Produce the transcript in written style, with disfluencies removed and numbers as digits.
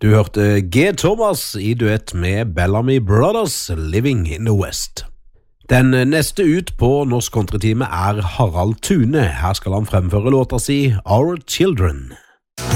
Du hørte G. Thomas i duett med Bellamy Brothers, Living in the West. Den neste ut på Norsk Countrytime er Harald Thune. Her skal han fremføre låta si Our Children.